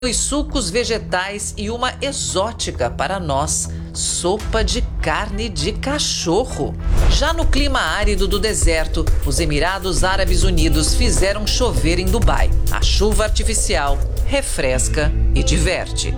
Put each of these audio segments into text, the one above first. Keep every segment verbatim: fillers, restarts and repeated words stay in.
Os sucos vegetais e uma exótica para nós, sopa de carne de cachorro. Já no clima árido do deserto, os Emirados Árabes Unidos fizeram chover em Dubai. A chuva artificial refresca e diverte.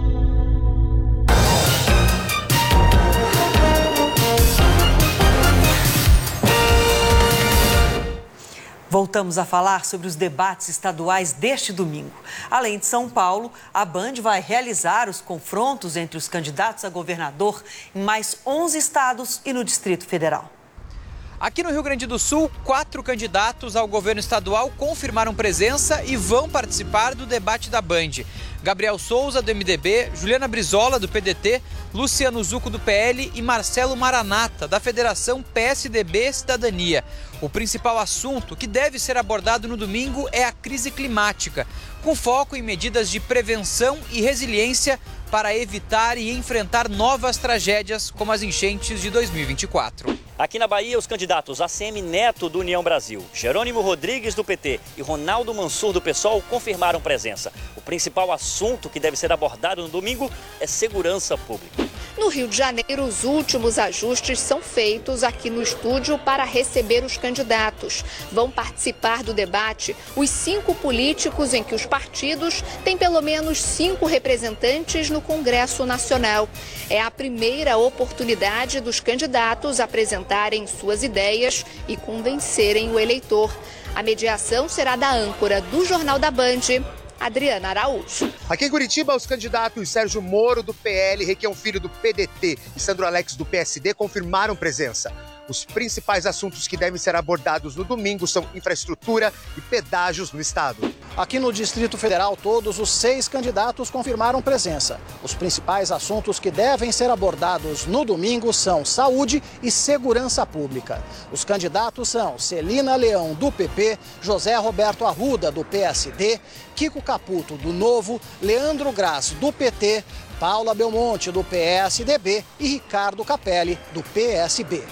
Voltamos a falar sobre os debates estaduais deste domingo. Além de São Paulo, a Band vai realizar os confrontos entre os candidatos a governador em mais onze estados e no Distrito Federal. Aqui no Rio Grande do Sul, quatro candidatos ao governo estadual confirmaram presença e vão participar do debate da Band. Gabriel Souza, do M D B, Juliana Brizola, do P D T, Luciano Zucco, do P L e Marcelo Maranata, da Federação P S D B Cidadania. O principal assunto que deve ser abordado no domingo é a crise climática, com foco em medidas de prevenção e resiliência para evitar e enfrentar novas tragédias como as enchentes de dois mil e vinte e quatro. Aqui na Bahia, os candidatos A C M Neto, do União Brasil, Jerônimo Rodrigues, do P T e Ronaldo Mansur, do PSOL, confirmaram presença. O principal assunto que deve ser abordado no domingo é segurança pública. No Rio de Janeiro, os últimos ajustes são feitos aqui no estúdio para receber os candidatos. Vão participar do debate os cinco políticos em que os partidos têm pelo menos cinco representantes no Congresso Nacional. É a primeira oportunidade dos candidatos apresentarem suas ideias e convencerem o eleitor. A mediação será da âncora do Jornal da Band, Adriana Araújo. Aqui em Curitiba, os candidatos Sérgio Moro, do P L, Requião Filho, do P D T e Sandro Alex, do P S D, confirmaram presença. Os principais assuntos que devem ser abordados no domingo são infraestrutura e pedágios no estado. Aqui no Distrito Federal, todos os seis candidatos confirmaram presença. Os principais assuntos que devem ser abordados no domingo são saúde e segurança pública. Os candidatos são Celina Leão, do P P, José Roberto Arruda, do P S D, Kiko Caputo, do Novo, Leandro Graz, do P T, Paula Belmonte, do P S D B e Ricardo Capelli, do P S B.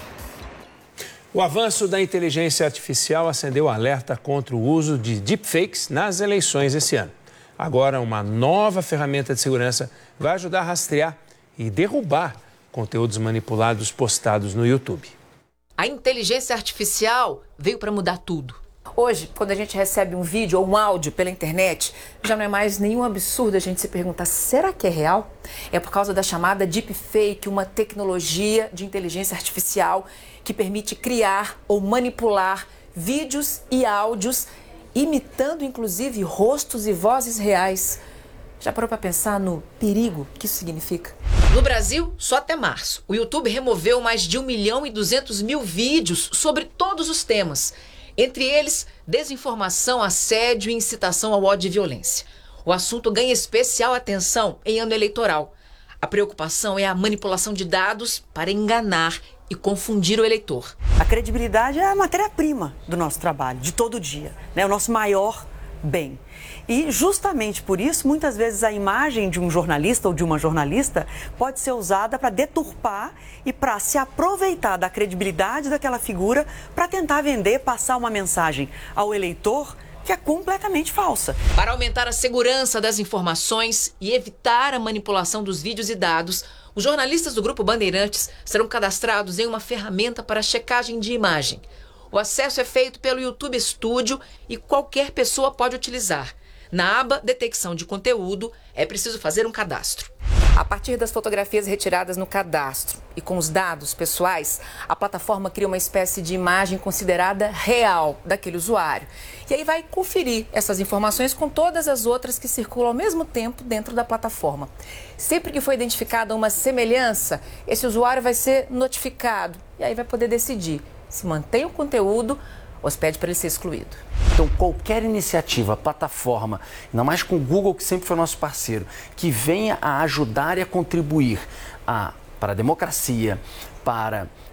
O avanço da inteligência artificial acendeu alerta contra o uso de deepfakes nas eleições esse ano. Agora, uma nova ferramenta de segurança vai ajudar a rastrear e derrubar conteúdos manipulados postados no YouTube. A inteligência artificial veio para mudar tudo. Hoje, quando a gente recebe um vídeo ou um áudio pela internet, já não é mais nenhum absurdo a gente se perguntar, será que é real? É por causa da chamada deepfake, uma tecnologia de inteligência artificial que permite criar ou manipular vídeos e áudios, imitando inclusive rostos e vozes reais. Já parou para pensar no perigo que isso significa? No Brasil, só até março, o YouTube removeu mais de um milhão e duzentos mil vídeos sobre todos os temas. Entre eles, desinformação, assédio e incitação ao ódio e violência. O assunto ganha especial atenção em ano eleitoral. A preocupação é a manipulação de dados para enganar e confundir o eleitor. A credibilidade é a matéria-prima do nosso trabalho, de todo dia, né? O nosso maior bem. E justamente por isso, muitas vezes a imagem de um jornalista ou de uma jornalista pode ser usada para deturpar e para se aproveitar da credibilidade daquela figura para tentar vender, passar uma mensagem ao eleitor que é completamente falsa. Para aumentar a segurança das informações e evitar a manipulação dos vídeos e dados, os jornalistas do Grupo Bandeirantes serão cadastrados em uma ferramenta para checagem de imagem. O acesso é feito pelo YouTube Studio e qualquer pessoa pode utilizar. Na aba Detecção de Conteúdo, é preciso fazer um cadastro. A partir das fotografias retiradas no cadastro e com os dados pessoais, a plataforma cria uma espécie de imagem considerada real daquele usuário. E aí vai conferir essas informações com todas as outras que circulam ao mesmo tempo dentro da plataforma. Sempre que for identificada uma semelhança, esse usuário vai ser notificado e aí vai poder decidir se mantém o conteúdo ou se pede para ele ser excluído. Então, qualquer iniciativa, plataforma, ainda mais com o Google, que sempre foi nosso parceiro, que venha a ajudar e a contribuir a, para a democracia, para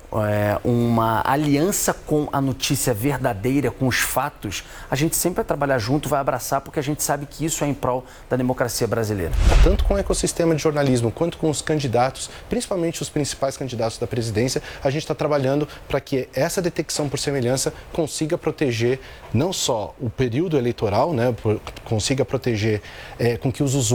é, uma aliança com a notícia verdadeira, com os fatos, a gente sempre vai trabalhar junto, vai abraçar, porque a gente sabe que isso é em prol da democracia brasileira. Tanto com o ecossistema de jornalismo, quanto com os candidatos, principalmente os principais candidatos da presidência, a gente está trabalhando para que essa detecção por semelhança consiga proteger não só o período eleitoral, né, consiga proteger é, com que os usuários